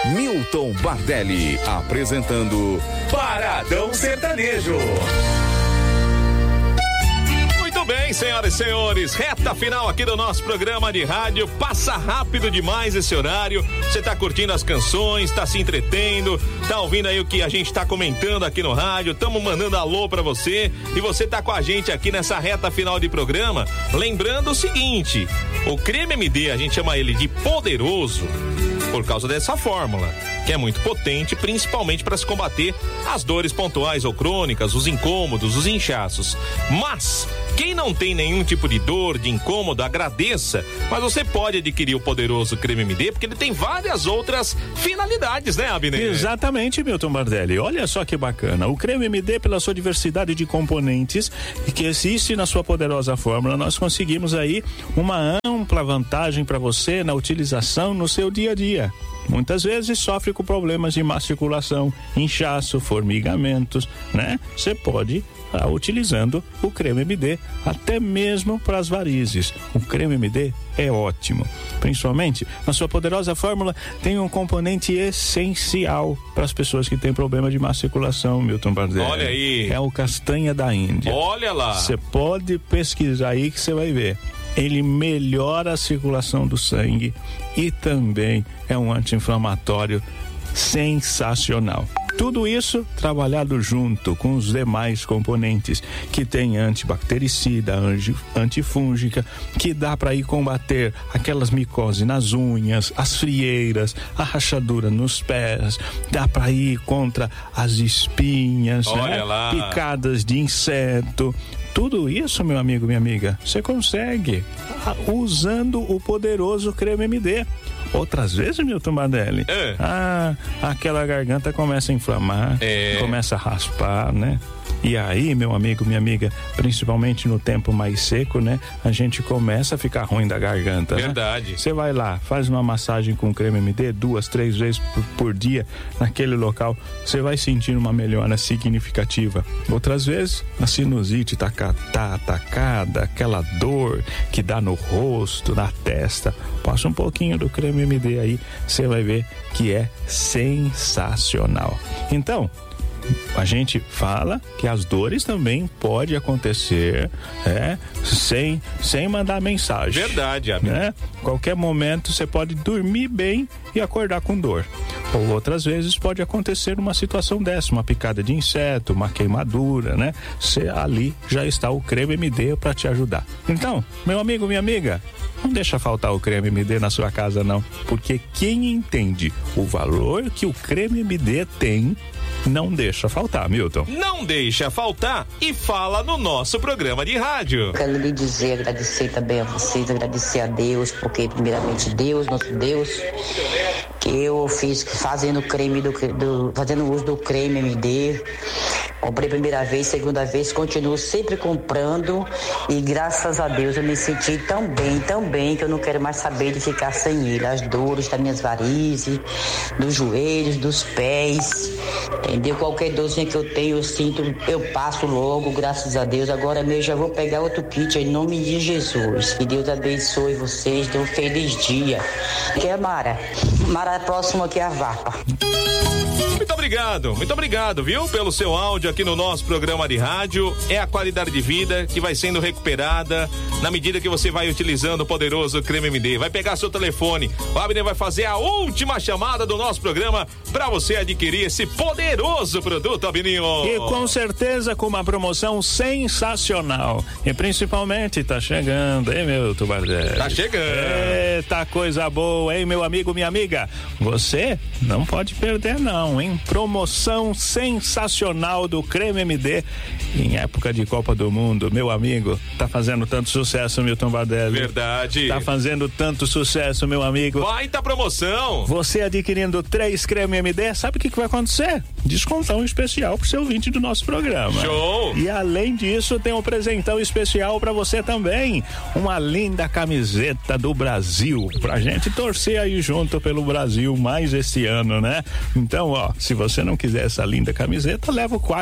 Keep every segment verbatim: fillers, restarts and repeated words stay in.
Milton Bardelli, apresentando Paradão Sertanejo. Muito bem, senhoras e senhores, reta final aqui do nosso programa de rádio. Passa rápido demais esse horário. Você tá curtindo as canções, tá se entretendo, tá ouvindo aí o que a gente tá comentando aqui no rádio, tamo mandando alô pra você e você tá com a gente aqui nessa reta final de programa. Lembrando o seguinte, o Creme M D, a gente chama ele de poderoso por causa dessa fórmula, que é muito potente, principalmente para se combater as dores pontuais ou crônicas, os incômodos, os inchaços. Mas quem não tem nenhum tipo de dor, de incômodo, agradeça, mas você pode adquirir o poderoso Creme M D, porque ele tem várias outras finalidades, né, Abner? Exatamente, Milton Bardelli. Olha só que bacana. O Creme M D, pela sua diversidade de componentes que existe na sua poderosa fórmula, nós conseguimos aí uma ampla vantagem para você na utilização no seu dia a dia. Muitas vezes sofre com problemas de má circulação, inchaço, formigamentos, né? Você pode estar utilizando o Creme M D, até mesmo para as varizes. O Creme M D é ótimo. Principalmente, na sua poderosa fórmula, tem um componente essencial para as pessoas que têm problema de má circulação, Milton Bardelli. Olha aí. É o castanha da Índia. Olha lá. Você pode pesquisar aí que você vai ver. Ele melhora a circulação do sangue e também é um anti-inflamatório sensacional. Tudo isso trabalhado junto com os demais componentes que tem antibactericida, antifúngica, que dá para ir combater aquelas micoses nas unhas, as frieiras, a rachadura nos pés, dá para ir contra as espinhas, né? Picadas de inseto. Tudo isso, meu amigo, minha amiga, você consegue usando o poderoso Creme M D. Outras vezes, Milton Bardelli, é. ah, aquela garganta começa a inflamar, é. começa a raspar, né? E aí, meu amigo, minha amiga, principalmente no tempo mais seco, né? A gente começa a ficar ruim da garganta. Verdade. Você né? vai lá, faz uma massagem com creme M D duas, três vezes por, por dia naquele local. Você vai sentir uma melhora significativa. Outras vezes, a sinusite tá, tá atacada, aquela dor que dá no rosto, na testa. Passa um pouquinho do creme M D aí, você vai ver que é sensacional. Então, a gente fala que as dores também podem acontecer é, sem, sem mandar mensagem. Verdade, amigo. Né? Qualquer momento você pode dormir bem e acordar com dor. Ou outras vezes pode acontecer uma situação dessa, uma picada de inseto, uma queimadura, né? Cê, ali já está o Creme M D para te ajudar. Então, meu amigo, minha amiga, não deixa faltar o Creme M D na sua casa não, porque quem entende o valor que o Creme M D tem, não deixa faltar, Milton. Não deixa faltar e fala no nosso programa de rádio. Quero lhe dizer, agradecer também a vocês, agradecer a Deus, porque primeiramente Deus, nosso Deus, que eu fiz fazendo creme do, do fazendo uso do Creme M D. Comprei primeira vez, segunda vez, continuo sempre comprando e graças a Deus eu me senti tão bem, tão bem que eu não quero mais saber de ficar sem ele. As dores das minhas varizes, dos joelhos, dos pés, entendeu? Qualquer dorzinha que eu tenho, eu sinto, eu passo logo, graças a Deus. Agora mesmo já vou pegar outro kit em nome de Jesus. Que Deus abençoe vocês, dê um feliz dia. Que é Mara. Mara, próximo aqui é a Vapa. Muito obrigado, muito obrigado, viu? Pelo seu áudio aqui no nosso programa de rádio. É a qualidade de vida que vai sendo recuperada na medida que você vai utilizando o poderoso Creme M D. Vai pegar seu telefone, o Abner vai fazer a última chamada do nosso programa para você adquirir esse poderoso produto, Abninho. E com certeza com uma promoção sensacional. E principalmente tá chegando, hein, meu Tubardelli? Tá chegando. Eita, coisa boa, hein, meu amigo, minha amiga? Você não pode perder não, hein? Promoção sensacional do Creme M D em época de Copa do Mundo, meu amigo. Tá fazendo tanto sucesso, Milton Bardelli. Verdade. Tá fazendo tanto sucesso, meu amigo. Baita promoção. Você adquirindo três Creme M D, sabe o que, que vai acontecer? Descontão especial pro seu ouvinte do nosso programa. Show! E além disso, tem um presentão especial pra você também. Uma linda camiseta do Brasil, pra gente torcer aí junto pelo Brasil mais esse ano, né? Então, ó, se você não quiser essa linda camiseta, leva o quatro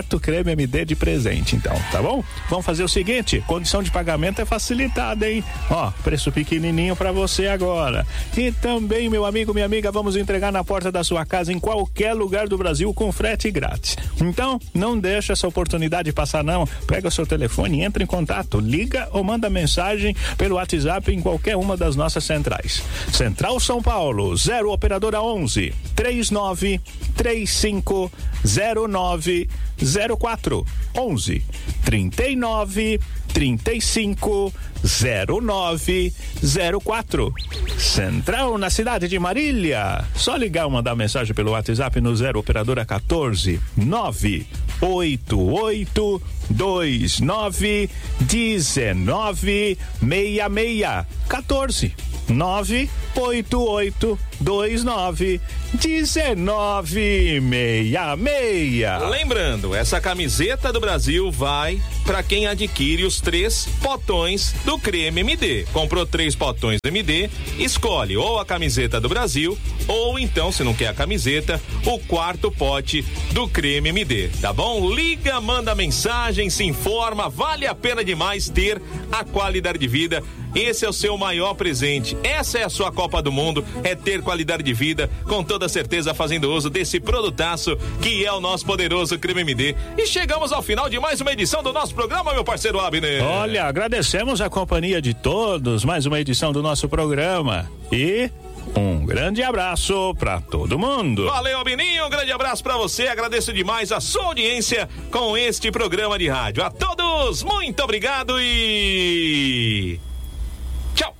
quarto creme M D de presente, então, tá bom? Vamos fazer o seguinte, condição de pagamento é facilitada, hein? Ó, preço pequenininho pra você agora. E também, meu amigo, minha amiga, vamos entregar na porta da sua casa em qualquer lugar do Brasil com frete grátis. Então, não deixa essa oportunidade passar, não. Pega o seu telefone, entra em contato, liga ou manda mensagem pelo WhatsApp em qualquer uma das nossas centrais. Central São Paulo, zero operadora onze, três nove três cinco zero nove zero quatro, onze, trinta e nove, trinta e cinco, zero nove zero quatro. Central na cidade de Marília. Só ligar ou mandar mensagem pelo WhatsApp no zero operadora quatorze, nove oito oito dois nove dezenove sessenta e seis. quatorze, nove oito oito dois nove dezenove sessenta e seis. Lembrando, essa camiseta do Brasil vai para quem adquire os três potões do creme M D. Comprou três potões do M D, escolhe ou a camiseta do Brasil ou então, se não quer a camiseta, o quarto pote do creme M D, tá bom? Liga, manda mensagem, se informa, vale a pena demais ter a qualidade de vida. Esse é o seu maior presente. Essa é a sua Copa do Mundo, é ter qualidade de vida, com toda certeza fazendo uso desse produtaço que é o nosso poderoso creme M D. E chegamos ao final de mais uma edição do nosso programa, meu parceiro Abner. Olha, agradecemos a companhia de todos, mais uma edição do nosso programa. E um grande abraço pra todo mundo. Valeu, Abininho, um grande abraço pra você. Agradeço demais a sua audiência com este programa de rádio. A todos, muito obrigado e tchau.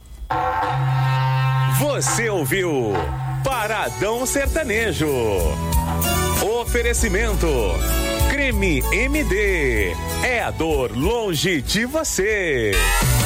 Você ouviu Paradão Sertanejo. Oferecimento Creme M D. É a dor longe de você.